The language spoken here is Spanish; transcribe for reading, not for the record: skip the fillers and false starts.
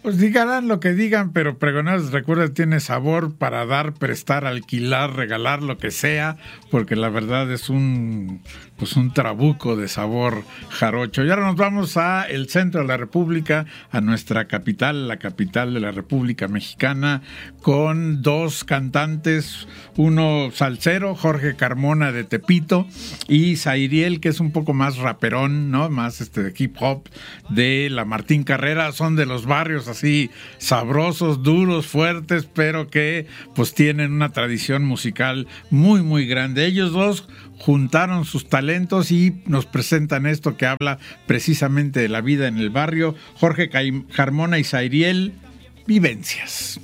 Pues digan lo que digan, pero Pregoneros, recuerda, tiene sabor para dar, prestar, alquilar, regalar, lo que sea, porque la verdad es un trabuco de sabor jarocho. Y ahora nos vamos a el centro de la República, a nuestra capital, la capital de la República Mexicana, con dos cantantes, uno salsero, Jorge Carmona de Tepito, y Zairiel, que es un poco más raperón, ¿no? Más de hip hop, de la Martín Carrera. Son de los barrios así sabrosos, duros, fuertes, pero que pues tienen una tradición musical muy, muy grande. Ellos dos juntaron sus talentos y nos presentan esto que habla precisamente de la vida en el barrio. Jorge Carmona y Zairiel, Vivencias.